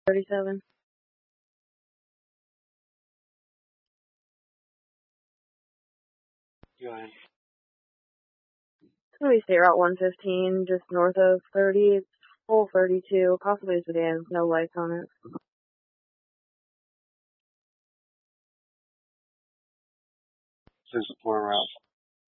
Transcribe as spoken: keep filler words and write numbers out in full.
thirty-seven. Go ahead. It's going to be State Route one fifteen, just north of thirty. It's full thirty-two, possibly a sedan with no lights on it. This is the four route.